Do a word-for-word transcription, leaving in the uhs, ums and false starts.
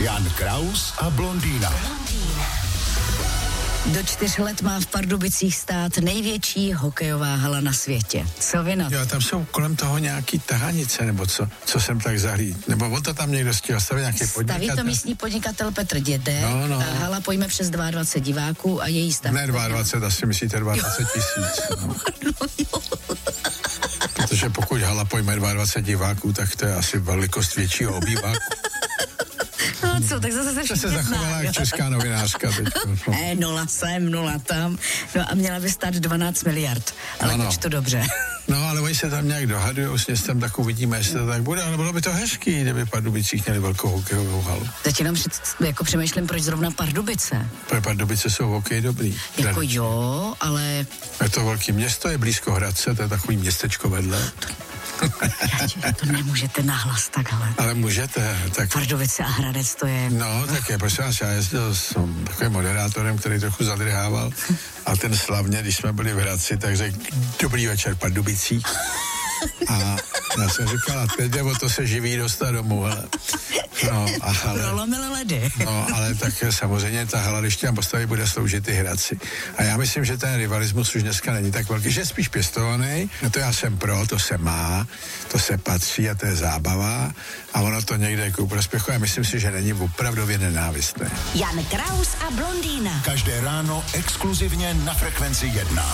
Jan Kraus a blondýna. Do čtyř let má v Pardubicích stát největší hokejová hala na světě. Co vy na to? Jo, tam jsou kolem toho nějaký tahanice, nebo co, co jsem tak zahlíd. Nebo on to tam někdo chtěl stavit, nějaký podnikatel. Staví to místní podnikatel Petr Dědek. No, no. A hala pojme přes dvacet dva diváků a její stav. Ne dvacet, asi myslíte dvacet tisíc. No. Protože pokud hala pojme dvacet dva diváků, tak to je asi velikost většího obýváku. No co, tak zase se všichni se zachovala jak česká novinářka teď. No. E, nula sem, nula tam. No a měla by stát dvanáct miliard. Ale ano. už to dobře. No, ale oni se tam nějak dohadují s městem, tak uvidíme, jestli to tak bude, ale bylo by to hezký, kdyby Pardubicích měli velkou hokejovou halu. Teď jenom před, jako přemýšlím, proč zrovna Pardubice. Pro Pardubice jsou hokej dobrý. Jako jo, ale... Je to velké město, je blízko Hradce, to je takový městečko vedle. Radši, to nemůžete nahlas takhle. Ale můžete, tak... Pardubice a Hradec to je... No, tak je, prosím vás, já jezdil s takovým moderátorem, který trochu zadrhával a ten slavně, když jsme byli v Hradci, tak řekl, dobrý večer, Pardubicích. A já jsem říkal, a teď jde o to se živí dostat domů, ale... No, ale... Prolomil ledy. No, ale tak samozřejmě ta hala, když tam postaví, bude sloužit i Hradci. A já myslím, že ten rivalismus už dneska není tak velký, že je spíš pěstovaný. No to já jsem pro, to se má, to se patří a to je zábava. A ono to někde jako prospěchu. Já myslím si, že není opravdově nenávistné. Jan Kraus a blondýna. Každé ráno exkluzivně na Frekvenci jedna.